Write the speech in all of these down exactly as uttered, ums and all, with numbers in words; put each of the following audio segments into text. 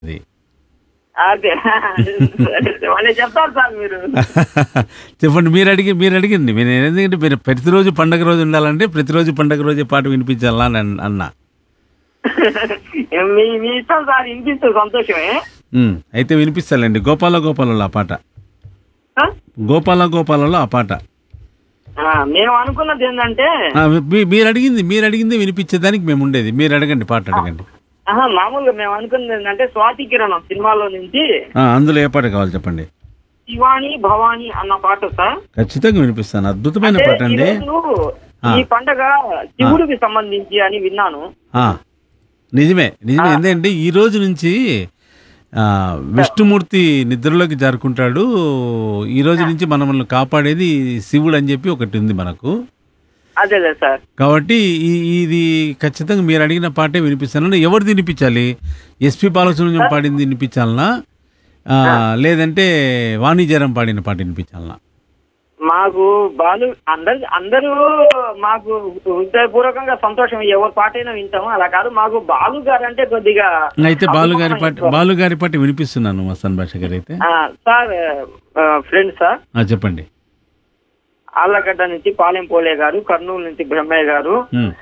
అది. అదే మళ్ళీ చెప్తారు సార్ మీరు. చెప్పండి, మీరు అడిగి మీరు అడిగింది మీరు ఎందుకంటే మీరు ప్రతిరోజు పండగ రోజు ఉండాలంటే ప్రతిరోజు పండగ రోజే పాట వినిపించాలా అని అన్- అన్నా. మీ మీ ఇష్టం సార్, వినిపిస్తే సంతోషమే. ఉమ్, అయితే వినిపిస్తాలండి. గోపాల గోపాలలో ఆ పాట, ఆ? గోపాల గోపాలలో ఆ పాట. ఆ, మేము అనుకున్నది ఏంటంటే ఆ, మీ- మీరు అడిగింది మీరు అడిగింది వినిపించేదానికి మేము ఉండేది. మీరు అడగండి, పాట అడగండి. ఆహా, మామూలుగా మేము అనుకున్నది ఏంటంటే స్వాతి కిరణం సినిమాలో నుంచి ఆ, అందులో ఏ పాట కావాలి చెప్పండి. శివాని భవాని అన్న పాట సార్. ఖచ్చితంగా వినిపిస్తాను. అద్భుతమైన అంటే పాట అండి. ఈరోజు ఆ. ఈ పండగ శివుడికి సంబంధించి అని విన్నాను. ఆ, నిజమే నిజమే. ఎందుకంటే ఈ రోజు నుంచి ఆ, విష్ణుమూర్తి నిద్రలోకి జారుకుంటాడు. ఈ రోజు నుంచి మనల్ని కాపాడేది శివుడు అని చెప్పి ఒకటి ఉంది మనకు. అదేలే సార్. కాబట్టి ఈ ఇది ఖచ్చితంగా మీరు అడిగిన పాటే వినిపిస్తాను. ఎవరిది వినిపించాలి? ఎస్పి బాలసుబ్రహ్మణ్యం పాడింది వినిపించాలనా, ఆ, లేదంటే వాణిజ్యరం పాడిన పాట వినిపించాలనా? మాకు బాలు అందరు అందరూ మాకు హృదయపూర్వకంగా సంతోషం, ఎవరి పాట అయినా వింటాము. అలా కాదు, మాకు బాలు గారు అంటే కొద్దిగా అయితే బాలుగారి పాట అభిమానం. బాలుగారి పాట వినిపిస్తున్నాను మస్తాన్ భాష గారు. అయితే ఆ, సార్ ఫ్రెండ్ సార్, ఆ, చెప్పండి. ఆళ్ళగడ్డ నుంచి పాలెం పోలే గారు, కర్నూలు నుంచి బ్రహ్మయ్య గారు, ఉమ్,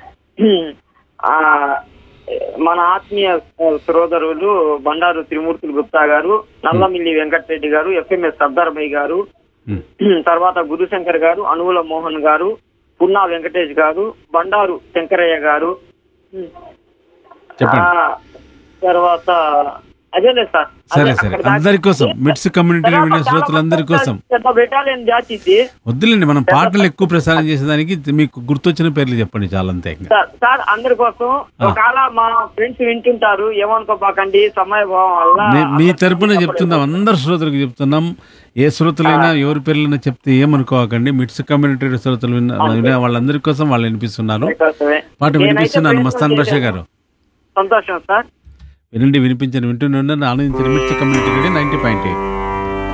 ఆ మన ఆత్మీయ సోదరులు బండారు త్రిమూర్తులు గుప్తా గారు, నల్లమిల్లి వెంకటరెడ్డి గారు, ఎఫ్ఎంఎస్ సర్దార్భయ్ గారు, ఉమ్, తర్వాత గురుశంకర్ గారు, అనువుల మోహన్ గారు, పున్నా వెంకటేష్ గారు, బండారు శంకరయ్య గారు, చెప్పండి. ఆ, తర్వాత అదేలే సార్. సరే అదే సరే, అక్కడ దాకా అందరి కోసం, మిట్స్ కమ్యూనిటీ తర్వాత వినే చాలా శ్రోతలందరి కోసం. పెద్ద బెటాలియన్ జాతి ఇది. వద్దులేండి, మనం పాటలు ఎక్కువ ప్రసారం చేసేదానికి మీకు గుర్తొచ్చిన పేర్లు చెప్పండి చాలా, అంతే. ఇంకా సార్ సార్ అందరి కోసం ఒకవేళ మా ఫ్రెండ్స్ వింటుంటారు, ఏమనుకోపాకండి, సమయభావం వల్ల మీ- మీ తరపున చెప్తున్నాం, అందరు శ్రోతలకు చెప్తున్నాం. ఏ శ్రోతలైనా ఎవరి పేర్లైనా చెప్తే ఏమనుకోకండి. మిట్స్ కమ్యూనిటీ శ్రోతలు విన్న వినే వాళ్ళందరి కోసం వాళ్ళు వినిపిస్తున్నారు. పాట వినిపిస్తున్నాను మస్తాన్ భాష గారు. సంతోషం సార్. వినండి, వినిపించండి, వింటూనే ఉండండి, ఆనందించండి. మిట్స్ కమ్యూనిటీ నైన్టీ పాయింట్ ఎయిట్.